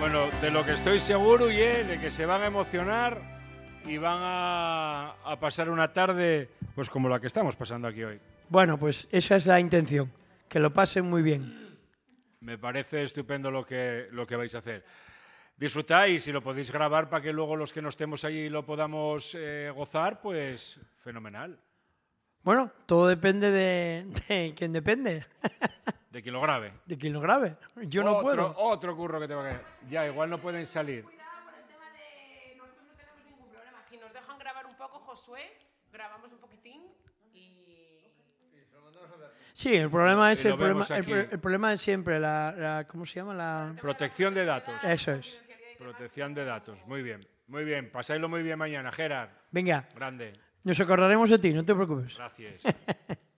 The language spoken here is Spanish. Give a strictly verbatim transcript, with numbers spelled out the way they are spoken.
Bueno, de lo que estoy seguro y es de que se van a emocionar y van a, a pasar una tarde pues como la que estamos pasando aquí hoy. Bueno, pues esa es la intención, que lo pasen muy bien. Me parece estupendo lo que, lo que vais a hacer. Disfrutáis y si lo podéis grabar para que luego los que no estemos allí lo podamos eh, gozar, pues fenomenal. Bueno, todo depende de, de quien depende. De quien lo grabe. De quien lo grabe. Yo no otro, puedo. Otro curro que te va a quedar. Ya, igual no pueden salir. Cuidado por el tema de... Nosotros no tenemos ningún problema. Si nos dejan grabar un poco, Josué, grabamos un poquitín y... Sí, el problema es Y lo el problema, vemos el, aquí. pro- el problema es siempre la, la- ¿cómo se llama? La Protección de datos. Eso es. Protección de datos. Muy bien. Muy bien. Pasáislo muy bien mañana, Gerard. Venga, Grande. nos acordaremos de ti, no te preocupes. Gracias.